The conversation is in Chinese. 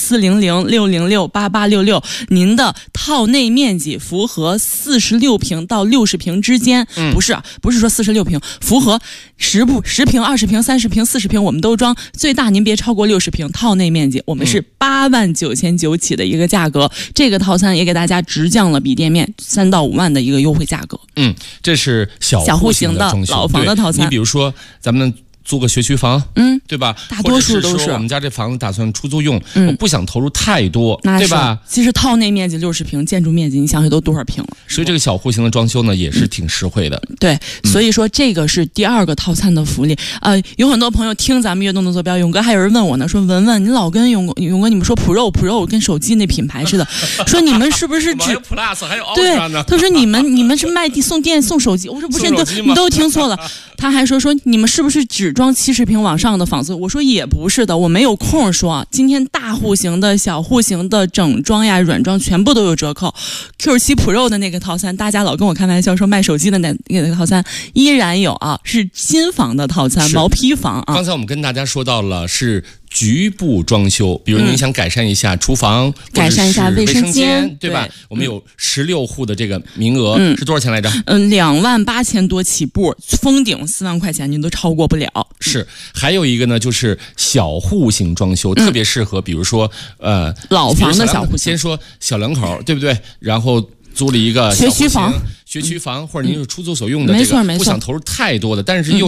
0400-606-8866，您的套内面积符合46平到60平之间，不是说46平，符合10平、20平、30平、40平我们都装，最大您别超过60平，套内面积我们是89900起的一个价格，这个套餐也给大家直降了比店面3到5万的一个优惠价格。 这是小户型的老房的套餐。 你比如说咱们租个学区房，对吧？ 大多数都是我们家这房子打算出租用，我不想投入太多，对吧？ 其实套内面积60平，建筑面积你想想都多少平了？ 所以这个小户型的装修呢，也是挺实惠的。 对，所以说这个是第2个套餐的福利。有很多朋友听咱们悦动的坐标，勇哥还有人问我呢，说文文，你老跟勇哥你们说 Pro 跟手机那品牌似的，说你们是不是只 Plus 还有 Ultra 呢？他说你们是卖地送电送手机，我说不是，你都听错了。他还说你们是不是只装70平往上的房子？我说也不是的，我没有空说。今天大户型的、小户型的整装呀、软装全部都有折扣。Q7 Pro 的那个套餐，大家老跟我开玩笑说卖手机的那个套餐依然有啊，是新房的套餐，毛坯房啊。 刚才我们跟大家说到了是局部装修，比如您想改善一下厨房， 改善一下卫生间， 对吧？我们有16户的这个名额，是多少钱来着 ？28000多起步，封顶4万块钱您都超过不了。 是，还有一个呢，就是小户型装修，特别适合，比如说老房的小户型。 先说小两口，对不对？然后租了一个学区房， 或者您是出租所用的，这个不想投入太多的，但是又